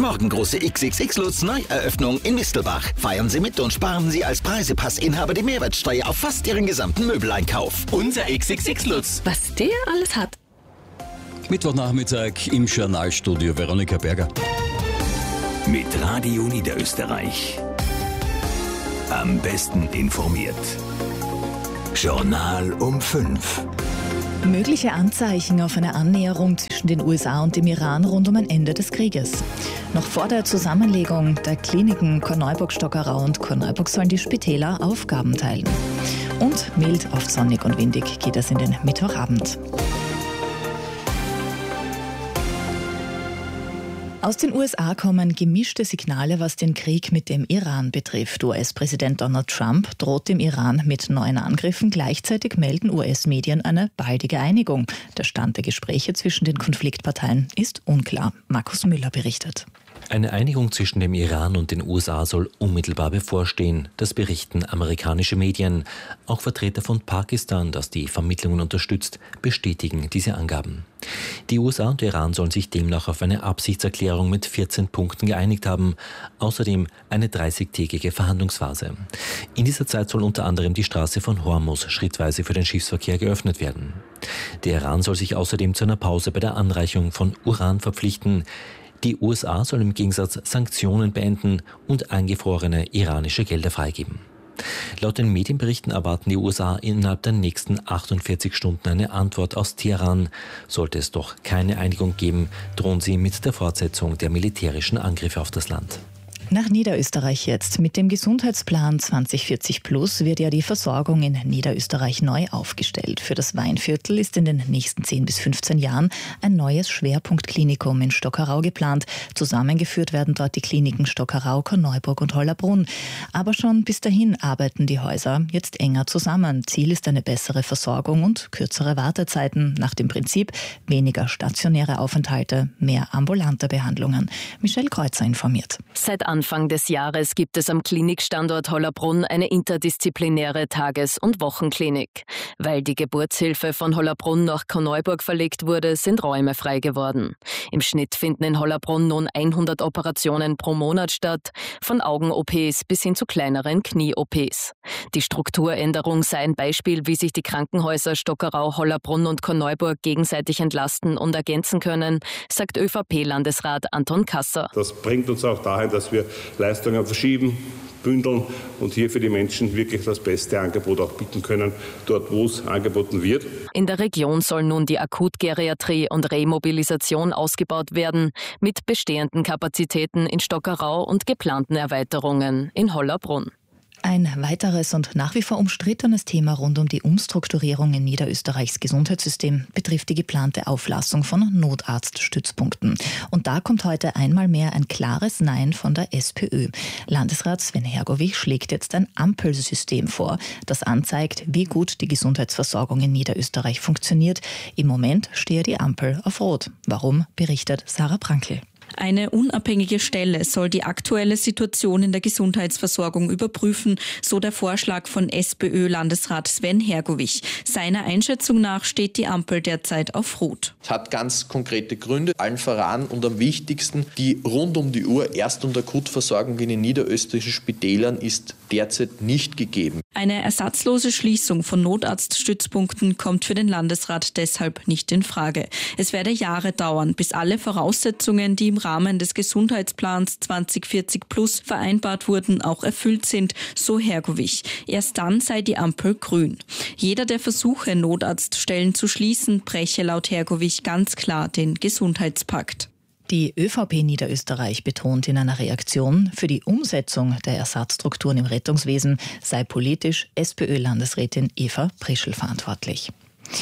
Morgen große XXX-Lutz Neueröffnung in Mistelbach. Feiern Sie mit und sparen Sie als Preisepassinhaber die Mehrwertsteuer auf fast Ihren gesamten Möbeleinkauf. Unser XXX-Lutz. Was der alles hat. Mittwochnachmittag im Journalstudio Veronika Berger. Mit Radio Niederösterreich. Am besten informiert. Journal um 5. Mögliche Anzeichen auf eine Annäherung zwischen den USA und dem Iran rund um ein Ende des Krieges. Noch vor der Zusammenlegung der Kliniken Korneuburg-Stockerau und Korneuburg sollen die Spitäler Aufgaben teilen. Und mild auf sonnig und windig geht es in den Mittwochabend. Aus den USA kommen gemischte Signale, was den Krieg mit dem Iran betrifft. US-Präsident Donald Trump droht dem Iran mit neuen Angriffen. Gleichzeitig melden US-Medien eine baldige Einigung. Der Stand der Gespräche zwischen den Konfliktparteien ist unklar. Markus Müller berichtet. Eine Einigung zwischen dem Iran und den USA soll unmittelbar bevorstehen. Das berichten amerikanische Medien. Auch Vertreter von Pakistan, das die Vermittlungen unterstützt, bestätigen diese Angaben. Die USA und Iran sollen sich demnach auf eine Absichtserklärung mit 14 Punkten geeinigt haben. Außerdem eine 30-tägige Verhandlungsphase. In dieser Zeit soll unter anderem die Straße von Hormuz schrittweise für den Schiffsverkehr geöffnet werden. Der Iran soll sich außerdem zu einer Pause bei der Anreicherung von Uran verpflichten. Die USA sollen im Gegensatz Sanktionen beenden und eingefrorene iranische Gelder freigeben. Laut den Medienberichten erwarten die USA innerhalb der nächsten 48 Stunden eine Antwort aus Teheran. Sollte es doch keine Einigung geben, drohen sie mit der Fortsetzung der militärischen Angriffe auf das Land. Nach Niederösterreich jetzt. Mit dem Gesundheitsplan 2040 Plus wird ja die Versorgung in Niederösterreich neu aufgestellt. Für das Weinviertel ist in den nächsten 10 bis 15 Jahren ein neues Schwerpunktklinikum in Stockerau geplant. Zusammengeführt werden dort die Kliniken Stockerau, Korneuburg und Hollabrunn. Aber schon bis dahin arbeiten die Häuser jetzt enger zusammen. Ziel ist eine bessere Versorgung und kürzere Wartezeiten nach dem Prinzip weniger stationäre Aufenthalte, mehr ambulante Behandlungen. Michelle Kreuzer informiert. Seit Anfang des Jahres gibt es am Klinikstandort Hollabrunn eine interdisziplinäre Tages- und Wochenklinik. Weil die Geburtshilfe von Hollabrunn nach Korneuburg verlegt wurde, sind Räume frei geworden. Im Schnitt finden in Hollabrunn nun 100 Operationen pro Monat statt, von Augen-OPs bis hin zu kleineren Knie-OPs. Die Strukturänderung sei ein Beispiel, wie sich die Krankenhäuser Stockerau, Hollabrunn und Korneuburg gegenseitig entlasten und ergänzen können, sagt ÖVP-Landesrat Anton Kasser. Das bringt uns auch dahin, dass wir Leistungen verschieben, bündeln und hier für die Menschen wirklich das beste Angebot auch bieten können, dort wo es angeboten wird. In der Region soll nun die Akutgeriatrie und Remobilisation ausgebaut werden, mit bestehenden Kapazitäten in Stockerau und geplanten Erweiterungen in Hollabrunn. Ein weiteres und nach wie vor umstrittenes Thema rund um die Umstrukturierung in Niederösterreichs Gesundheitssystem betrifft die geplante Auflassung von Notarztstützpunkten. Und da kommt heute einmal mehr ein klares Nein von der SPÖ. Landesrat Sven Hergovich schlägt jetzt ein Ampelsystem vor, das anzeigt, wie gut die Gesundheitsversorgung in Niederösterreich funktioniert. Im Moment stehe die Ampel auf Rot. Warum, berichtet Sarah Prankl. Eine unabhängige Stelle soll die aktuelle Situation in der Gesundheitsversorgung überprüfen, so der Vorschlag von SPÖ-Landesrat Sven Hergovich. Seiner Einschätzung nach steht die Ampel derzeit auf Rot. Es hat ganz konkrete Gründe, allen voran und am wichtigsten, die rund um die Uhr Erst- und Akutversorgung in den niederösterreichischen Spitälern ist derzeit nicht gegeben. Eine ersatzlose Schließung von Notarztstützpunkten kommt für den Landesrat deshalb nicht in Frage. Es werde Jahre dauern, bis alle Voraussetzungen, die im Rahmen des Gesundheitsplans 2040 Plus vereinbart wurden, auch erfüllt sind, so Hergovich. Erst dann sei die Ampel grün. Jeder der Versuche, Notarztstellen zu schließen, breche laut Hergovich ganz klar den Gesundheitspakt. Die ÖVP Niederösterreich betont in einer Reaktion, für die Umsetzung der Ersatzstrukturen im Rettungswesen sei politisch SPÖ-Landesrätin Eva Prischl verantwortlich.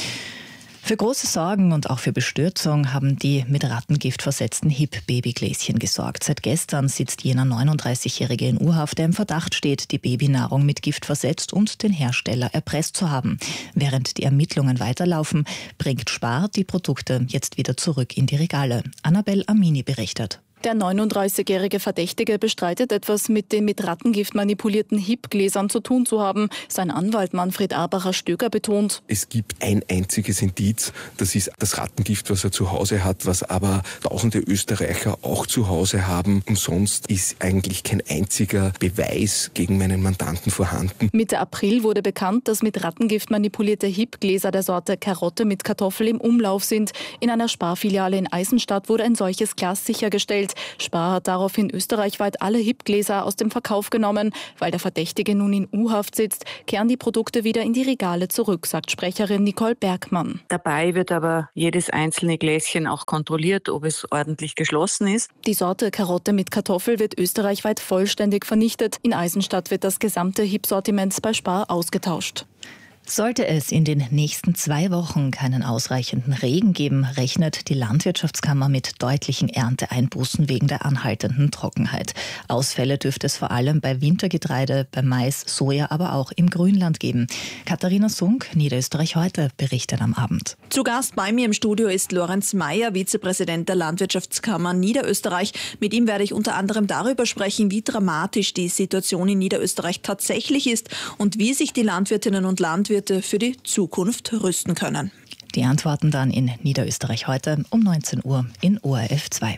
Für große Sorgen und auch für Bestürzung haben die mit Rattengift versetzten HIP-Babygläschen gesorgt. Seit gestern sitzt jener 39-Jährige in U-Haft, der im Verdacht steht, die Babynahrung mit Gift versetzt und den Hersteller erpresst zu haben. Während die Ermittlungen weiterlaufen, bringt Spar die Produkte jetzt wieder zurück in die Regale. Annabel Amini berichtet. Der 39-jährige Verdächtige bestreitet, etwas mit den mit Rattengift manipulierten HIP-Gläsern zu tun zu haben. Sein Anwalt Manfred Arbacher-Stöger betont: Es gibt ein einziges Indiz, das ist das Rattengift, was er zu Hause hat, was aber tausende Österreicher auch zu Hause haben. Und sonst ist eigentlich kein einziger Beweis gegen meinen Mandanten vorhanden. Mitte April wurde bekannt, dass mit Rattengift manipulierte HIP-Gläser der Sorte Karotte mit Kartoffel im Umlauf sind. In einer Sparfiliale in Eisenstadt wurde ein solches Glas sichergestellt. Spar hat daraufhin österreichweit alle HIP-Gläser aus dem Verkauf genommen. Weil der Verdächtige nun in U-Haft sitzt, kehren die Produkte wieder in die Regale zurück, sagt Sprecherin Nicole Bergmann. Dabei wird aber jedes einzelne Gläschen auch kontrolliert, ob es ordentlich geschlossen ist. Die Sorte Karotte mit Kartoffel wird österreichweit vollständig vernichtet. In Eisenstadt wird das gesamte HIP-Sortiment bei Spar ausgetauscht. Sollte es in den nächsten 2 Wochen keinen ausreichenden Regen geben, rechnet die Landwirtschaftskammer mit deutlichen Ernteeinbußen wegen der anhaltenden Trockenheit. Ausfälle dürfte es vor allem bei Wintergetreide, bei Mais, Soja, aber auch im Grünland geben. Katharina Sunk, Niederösterreich heute, berichtet am Abend. Zu Gast bei mir im Studio ist Lorenz Meyer, Vizepräsident der Landwirtschaftskammer Niederösterreich. Mit ihm werde ich unter anderem darüber sprechen, wie dramatisch die Situation in Niederösterreich tatsächlich ist und wie sich die Landwirtinnen und Landwirte für die Zukunft rüsten können. Die Antworten dann in Niederösterreich heute um 19 Uhr in ORF 2.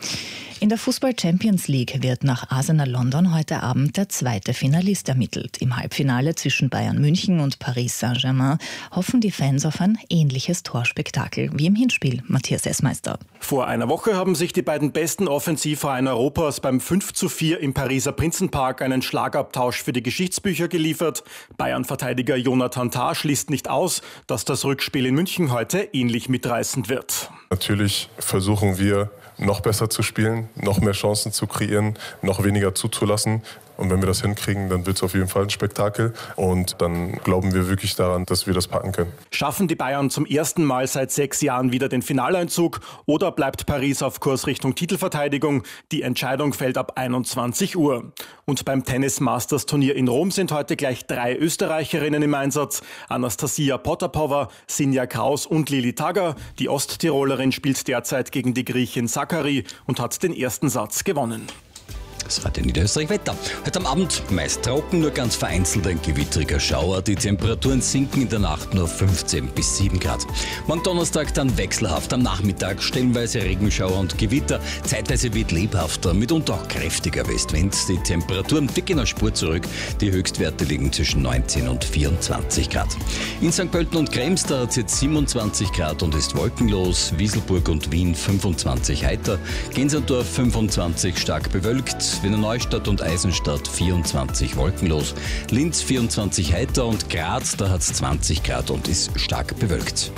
In der Fußball-Champions League wird nach Arsenal London heute Abend der zweite Finalist ermittelt. Im Halbfinale zwischen Bayern München und Paris Saint-Germain hoffen die Fans auf ein ähnliches Torspektakel wie im Hinspiel. Matthias Essmeister. Vor einer Woche haben sich die beiden besten Offensivreihen Europas beim 5:4 im Pariser Prinzenpark einen Schlagabtausch für die Geschichtsbücher geliefert. Bayern-Verteidiger Jonathan Tah schließt nicht aus, dass das Rückspiel in München heute ähnlich mitreißend wird. Natürlich versuchen wir, noch besser zu spielen, noch mehr Chancen zu kreieren, noch weniger zuzulassen. Und wenn wir das hinkriegen, dann wird es auf jeden Fall ein Spektakel. Und dann glauben wir wirklich daran, dass wir das packen können. Schaffen die Bayern zum ersten Mal seit 6 Jahren wieder den Finaleinzug oder bleibt Paris auf Kurs Richtung Titelverteidigung? Die Entscheidung fällt ab 21 Uhr. Und beim Tennis-Masters-Turnier in Rom sind heute gleich 3 Österreicherinnen im Einsatz. Anastasia Potapova, Sinja Kraus und Lili Tagger. Die Osttirolerin spielt derzeit gegen die Griechin Sakkari und hat den ersten Satz gewonnen. Das war der Niederösterreich-Wetter. Heute am Abend meist trocken, nur ganz vereinzelt ein gewittriger Schauer. Die Temperaturen sinken in der Nacht nur 15 bis 7 Grad. Morgen Donnerstag dann wechselhaft. Am Nachmittag stellenweise Regenschauer und Gewitter. Zeitweise wird lebhafter, mitunter auch kräftiger Westwind. Die Temperaturen dicken eine Spur zurück. Die Höchstwerte liegen zwischen 19 und 24 Grad. In St. Pölten und Krems da hat es jetzt 27 Grad und ist wolkenlos. Wieselburg und Wien 25 heiter. Gensendorf 25 stark bewölkt. Wiener Neustadt und Eisenstadt 24 wolkenlos, Linz 24 heiter und Graz, da hat es 20 Grad und ist stark bewölkt.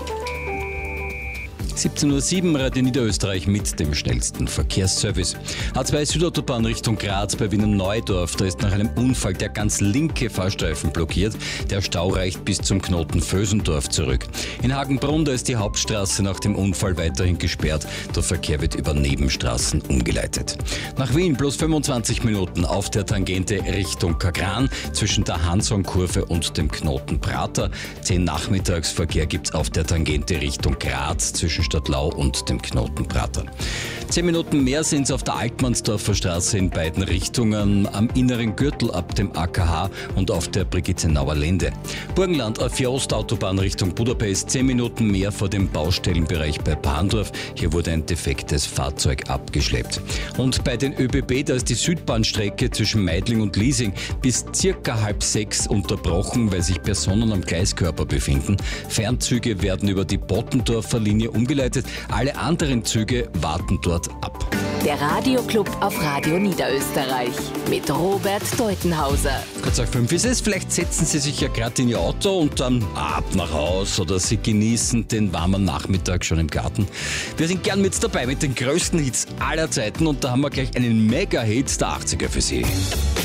17:07 Uhr Radio Niederösterreich mit dem schnellsten Verkehrsservice. A2 Südautobahn Richtung Graz bei Wiener Neudorf. Da ist nach einem Unfall der ganz linke Fahrstreifen blockiert. Der Stau reicht bis zum Knoten Vösendorf zurück. In Hagenbrunn, da ist die Hauptstraße nach dem Unfall weiterhin gesperrt. Der Verkehr wird über Nebenstraßen umgeleitet. Nach Wien bloß 25 Minuten auf der Tangente Richtung Kagran zwischen der Hansonkurve und dem Knoten Prater. 10 Nachmittagsverkehr gibt's auf der Tangente Richtung Graz zwischen Stadtlau und dem Knoten Prater. 10 Minuten mehr sind es auf der Altmannsdorfer Straße in beiden Richtungen, am inneren Gürtel ab dem AKH und auf der Brigittenauer Lende. Burgenland A4 Ostautobahn Richtung Budapest, 10 Minuten mehr vor dem Baustellenbereich bei Bahndorf. Hier wurde ein defektes Fahrzeug abgeschleppt. Und bei den ÖBB, da ist die Südbahnstrecke zwischen Meidling und Liesing bis circa 5:30 unterbrochen, weil sich Personen am Gleiskörper befinden. Fernzüge werden über die Bottendorfer Linie umgeleitet. Alle anderen Züge warten dort ab. Der Radioclub auf Radio Niederösterreich mit Robert Deutenhauser. Kurz nach 5 ist es, vielleicht setzen Sie sich ja gerade in Ihr Auto und dann ab nach Haus oder Sie genießen den warmen Nachmittag schon im Garten. Wir sind gern mit dabei mit den größten Hits aller Zeiten und da haben wir gleich einen Mega-Hit der 80er für Sie.